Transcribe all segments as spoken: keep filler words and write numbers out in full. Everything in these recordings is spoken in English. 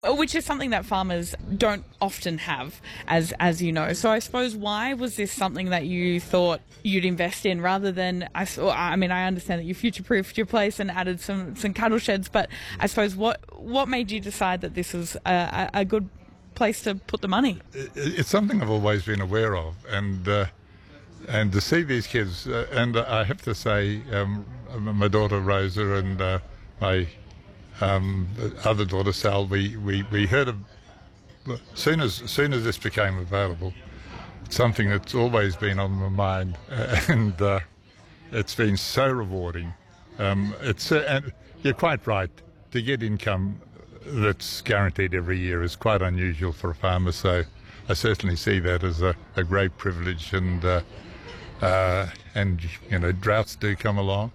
which is something that farmers don't often have, as as you know. So I suppose, why was this something that you thought you'd invest in rather than, I, saw, I mean, I understand that you future-proofed your place and added some, some cattle sheds, but I suppose what, what made you decide that this was a, a, a good place to put the money? It's something I've always been aware of, and uh, and to see these kids, uh, and I have to say, um, my daughter Rosa and uh, my Um, the other daughter, Sal, we, we, we heard of, soon as soon as this became available, it's something that's always been on my mind, and uh, it's been so rewarding. Um, it's uh, and you're quite right, to get income that's guaranteed every year is quite unusual for a farmer, so I certainly see that as a, a great privilege, and uh, uh, and you know, droughts do come along.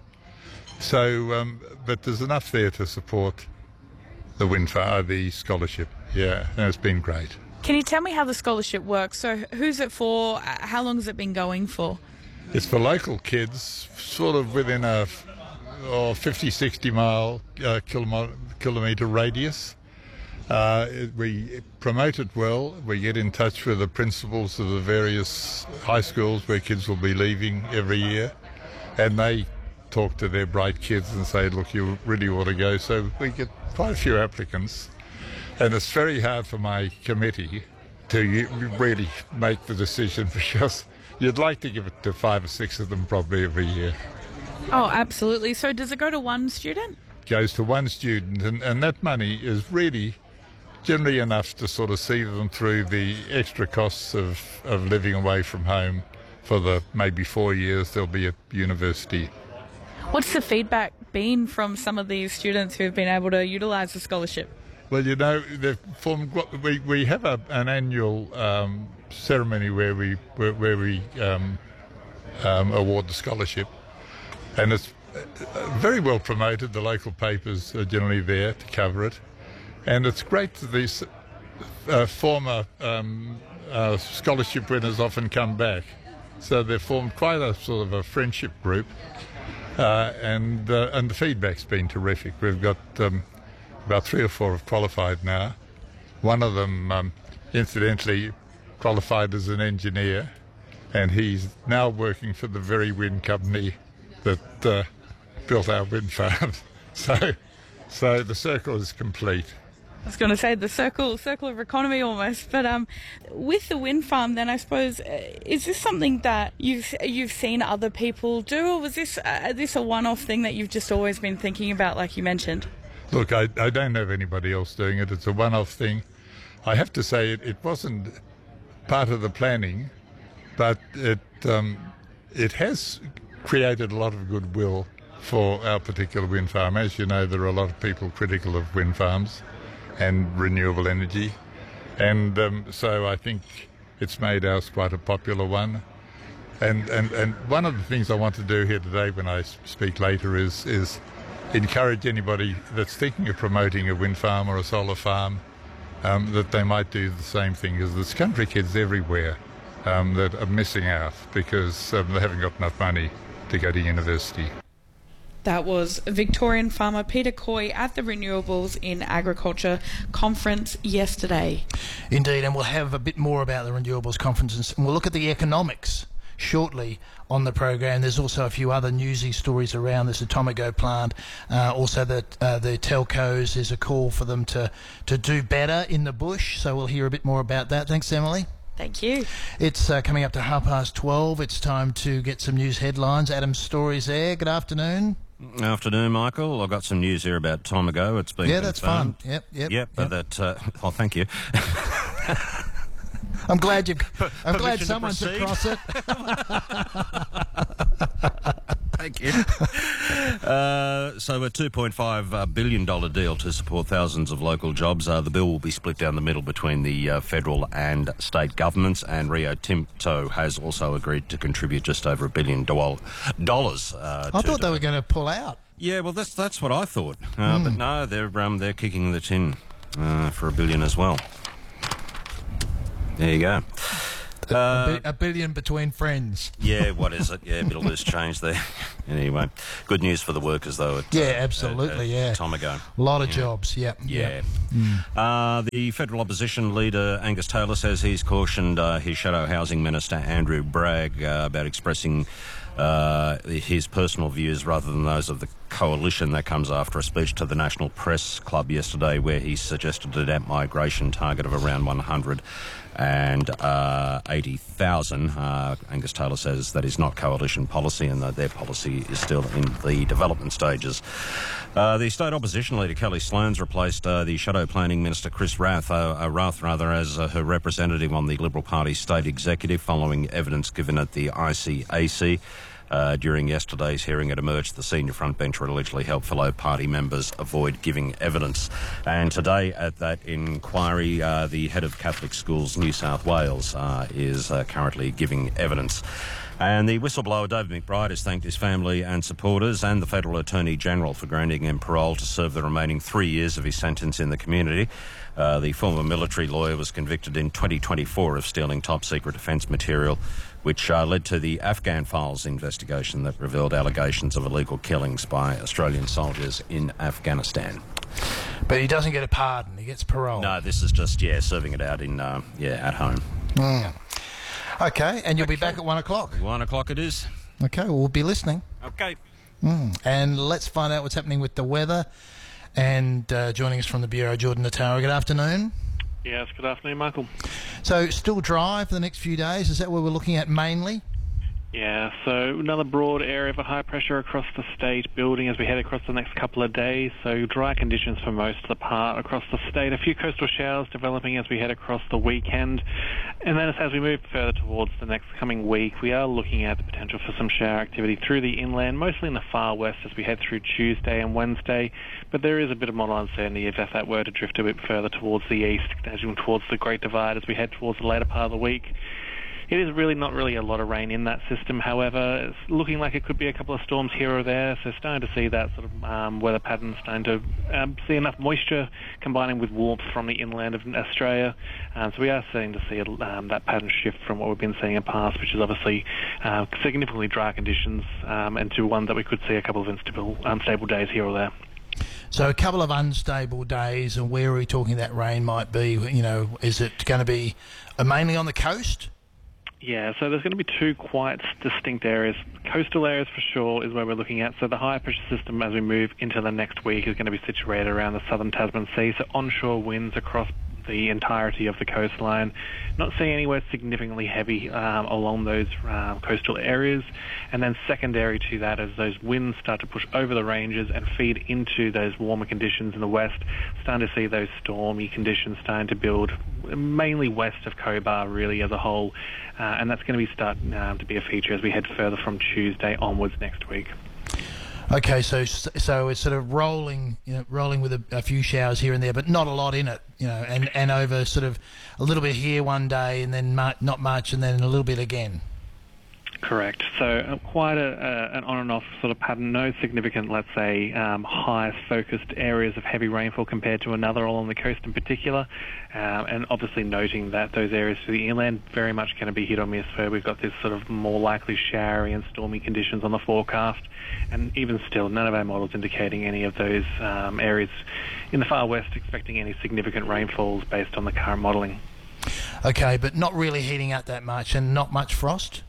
So, um, but there's enough there to support the wind farm, the scholarship. Yeah, and it's been great. Can you tell me how the scholarship works? So, who's it for? How long has it been going for? It's for local kids, sort of within a oh, fifty, sixty mile uh, kilometre radius. Uh, it, we promote it well. We get in touch with the principals of the various high schools where kids will be leaving every year, and they talk to their bright kids and say, look, you really ought to go. So we get quite a few applicants, and it's very hard for my committee to really make the decision, because you'd like to give it to five or six of them probably every year. Oh, absolutely. So does it go to one student? It goes to one student, and, and that money is really generally enough to sort of see them through the extra costs of, of living away from home for the maybe four years they'll be at university. What's the feedback been from some of these students who have been able to utilise the scholarship? Well, you know, they've formed, we we have a, an annual um, ceremony where we where, where we um, um, award the scholarship, and it's very well promoted. The local papers are generally there to cover it, and it's great that these uh, former um, uh, scholarship winners often come back. So they've formed quite a sort of a friendship group. Uh, and uh, and the feedback's been terrific. We've got um, about three or four have qualified now. One of them, um, incidentally, qualified as an engineer, and he's now working for the very wind company that uh, built our wind farm. so, so the circle is complete. I was going to say the circle circle of economy almost, but um, with the wind farm, then I suppose, uh, is this something that you've you've seen other people do, or was this uh, this a one-off thing that you've just always been thinking about, like you mentioned? Look, I, I don't have anybody else doing it. It's a one-off thing. I have to say it, it wasn't part of the planning, but it um, it has created a lot of goodwill for our particular wind farm. As you know, there are a lot of people critical of wind farms and renewable energy, and um, so I think it's made ours quite a popular one. And, and and one of the things I want to do here today when I speak later is is encourage anybody that's thinking of promoting a wind farm or a solar farm, um, that they might do the same thing, because there's country kids everywhere um, that are missing out because um, they haven't got enough money to go to university. That was Victorian farmer Peter Coy at the Renewables in Agriculture conference yesterday. Indeed, and we'll have a bit more about the Renewables conference, and we'll look at the economics shortly on the program. There's also a few other newsy stories around this Atomigo plant. Uh, also that uh, the telcos, there's a call for them to, to do better in the bush, so we'll hear a bit more about that. Thanks, Emily. Thank you. It's uh, coming up to half past twelve. It's time to get some news headlines. Adam's Story's there. Good afternoon. Afternoon, Michael. I've got some news here about Atomigo. It's been yeah, that's confirmed. fun. Yep, yep. Yep, but yep. that. Uh, oh, thank you. I'm glad you. I'm Permission glad to someone's proceed. across it. Thank you. Uh, so a two point five uh, billion dollars deal to support thousands of local jobs. Uh, the bill will be split down the middle between the uh, federal and state governments, and Rio Tinto has also agreed to contribute just over a billion dollars. Uh, I to thought they were going to pull out. Yeah, well, that's that's what I thought. Uh, mm. But no, they're um, they're kicking the tin uh, for a billion as well. There you go. A, Uh, bi- a billion between friends. Yeah, what is it? Yeah, middle loose change there. Anyway, good news for the workers, though. At, Yeah, uh, absolutely, at, at yeah. Tomago. A lot of jobs, yeah. Yeah. Uh, the federal opposition leader, Angus Taylor, says he's cautioned uh, his shadow housing minister, Andrew Bragg, uh, about expressing uh, his personal views rather than those of the coalition. That comes after a speech to the National Press Club yesterday where he suggested a net migration target of around one hundred eighty thousand. Uh, Angus Taylor says that is not coalition policy and that their policy is still in the development stages. Uh, the state opposition leader, Kelly Sloan's, replaced uh, the shadow planning minister, Chris Rath, uh, uh, Rath rather, as uh, her representative on the Liberal Party state executive following evidence given at the I C A C. Uh, during yesterday's hearing, it emerged the senior frontbencher allegedly helped fellow party members avoid giving evidence. And today at that inquiry, uh, the head of Catholic Schools New South Wales uh, is uh, currently giving evidence. And the whistleblower David McBride has thanked his family and supporters and the Federal Attorney General for granting him parole to serve the remaining three years of his sentence in the community. Uh, the former military lawyer was convicted in twenty twenty-four of stealing top-secret defence material, which uh, led to the Afghan Files investigation that revealed allegations of illegal killings by Australian soldiers in Afghanistan. But he doesn't get a pardon, he gets parole. No, this is just, yeah, serving it out in, uh, yeah, at home. Mm. Okay, and you'll be back at one o'clock. One o'clock it is. Okay, well, we'll be listening. Okay. Mm. And let's find out what's happening with the weather. And uh, joining us from the Bureau, Jordan Natara. Good afternoon. Yes, good afternoon, Michael. So, still dry for the next few days? Is that what we're looking at mainly? Yeah, so another broad area of high pressure across the state building as we head across the next couple of days. So dry conditions for most of the part across the state. A few coastal showers developing as we head across the weekend. And then as we move further towards the next coming week, we are looking at the potential for some shower activity through the inland, mostly in the far west as we head through Tuesday and Wednesday. But there is a bit of model uncertainty if that were to drift a bit further towards the east, edging towards the Great Divide as we head towards the later part of the week. It is really not really a lot of rain in that system. However, it's looking like it could be a couple of storms here or there. So starting to see that sort of um, weather pattern, starting to um, see enough moisture combining with warmth from the inland of Australia. Um, so we are starting to see um, that pattern shift from what we've been seeing in the past, which is obviously uh, significantly dry conditions, um, and to one that we could see a couple of unstable, unstable days here or there. So a couple of unstable days, and where are we talking that rain might be? You know, is it going to be uh, mainly on the coast? Yeah, so there's going to be two quite distinct areas. Coastal areas for sure is where we're looking at. So the high pressure system as we move into the next week is going to be situated around the southern Tasman Sea. So onshore winds across the entirety of the coastline. Not seeing anywhere significantly heavy um, along those um, coastal areas. And then secondary to that, as those winds start to push over the ranges and feed into those warmer conditions in the west, starting to see those stormy conditions starting to build mainly west of Cobar really as a whole. Uh, and that's going to be starting um, to be a feature as we head further from Tuesday onwards next week. Okay, so so it's sort of rolling, you know, rolling with a, a few showers here and there, but not a lot in it, you know, and, and over sort of a little bit here one day and then mu- not much and then a little bit again. Correct. So uh, quite a, uh, an on and off sort of pattern. No significant, let's say, um, highest focused areas of heavy rainfall compared to another along the coast in particular. Um, and obviously noting that those areas to the inland very much going to be hit or miss, where we've got this sort of more likely showery and stormy conditions on the forecast. And even still, none of our models indicating any of those um, areas in the far west expecting any significant rainfalls based on the current modelling. Okay, but not really heating up that much and not much frost?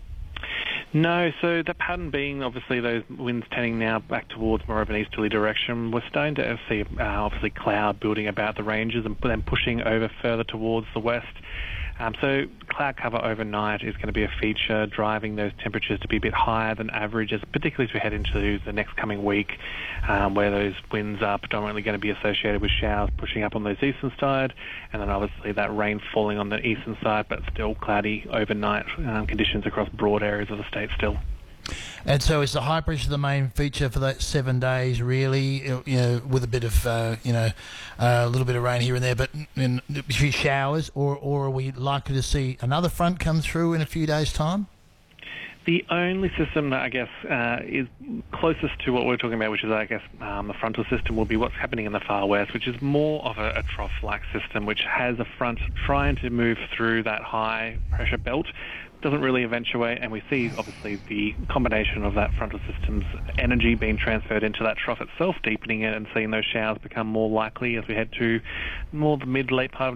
No, so the pattern being obviously those winds tending now back towards more of an easterly direction. We're starting to see uh, obviously cloud building about the ranges and then pushing over further towards the west. Um, so cloud cover overnight is going to be a feature, driving those temperatures to be a bit higher than average, as particularly as we head into the next coming week, um, where those winds are predominantly going to be associated with showers pushing up on those eastern side, and then obviously that rain falling on the eastern side, but still cloudy overnight um, conditions across broad areas of the state still. And so is the high pressure the main feature for that seven days, really, you know, with a bit of, uh, you know, uh, a little bit of rain here and there, but in a few showers, or, or are we likely to see another front come through in a few days' time? The only system that I guess uh, is closest to what we're talking about, which is I guess um, the frontal system, will be what's happening in the far west, which is more of a, a trough-like system, which has a front trying to move through that high pressure belt. Doesn't really eventuate, and we see obviously the combination of that frontal system's energy being transferred into that trough itself, deepening it and seeing those showers become more likely as we head to more the mid late part of